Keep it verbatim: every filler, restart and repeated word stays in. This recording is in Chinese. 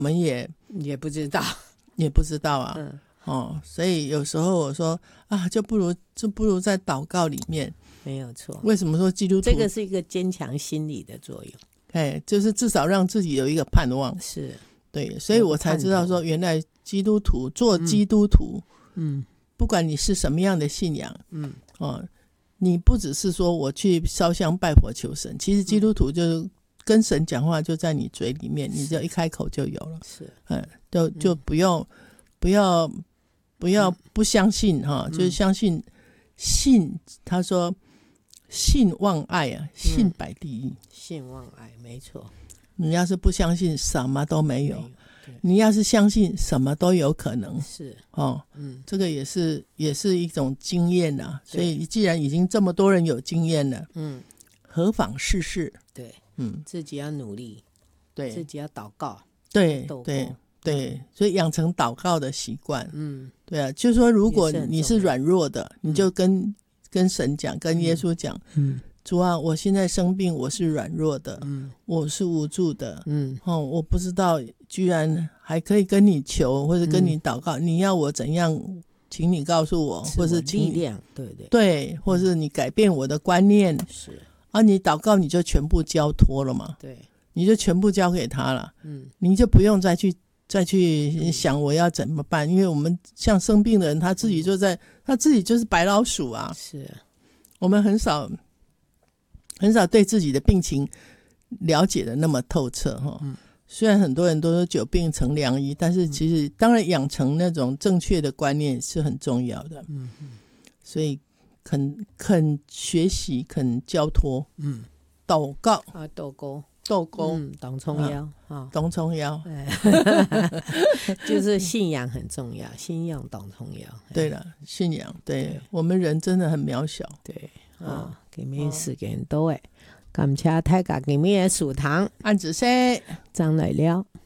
我们也也不知道， 也不知道啊。 嗯， 哦，所以有时候我说啊，就不如就不如在祷告里面。 没有错。 为什么说基督徒这个是一个坚强心理的作用？ 哎，就是至少让自己有一个盼望。 是， 对，所以我才知道说，原来基督徒做基督徒， 嗯， 不管你是什么样的信仰， 嗯， 哦，你不只是说我去烧香拜佛求神，其实基督徒就是跟神讲话就在你嘴里面，你就一开口就有了。 是， 嗯，就就不用、嗯、不要不要不相信哈、嗯，就是相信信。他说信望爱啊，信摆第一，嗯、 信望爱，没错。 你要是不相信，什么都没有。 没有， 你要是相信，什么都有可能。 是哦， 嗯， 这个也是也是一种经验啊。所以既然已经这么多人有经验了， 嗯， 何妨试试？ 对， 嗯， 自己要努力， 对， 自己要祷告， 对对对，所以养成祷告的习惯。 嗯， 对啊，就是说，如果你是软弱的，你就跟、嗯、跟神讲，跟耶稣讲，嗯。主啊，我现在生病，我是软弱的，嗯，我是无助的，嗯，哦，我不知道，居然还可以跟你求或者跟你祷告，嗯、你要我怎样，请你告诉我，或是请力量，对对对，或是你改变我的观念， 是啊，你祷告你就全部交托了嘛， 对， 你就全部交给他了， 嗯， 你就不用再去再去想我要怎么办，因为我们像生病的人，他自己就在、嗯、他自己就是白老鼠啊， 是我们很少。很少对自己的病情了解的那么透彻哈、嗯。虽然很多人都说久病成良医，但是其实当然养成那种正确的观念是很重要的。嗯嗯，所以肯肯学习，肯交托，嗯，祷告啊，祷告， 祷告， 嗯，董冲腰啊， 董冲腰， 就是信仰很重要，信仰董冲腰。 对了，信仰，对, 对我们人真的很渺小， 对。哦，今天时間到誒，感謝大家今日的書堂， 按子說， 張來了。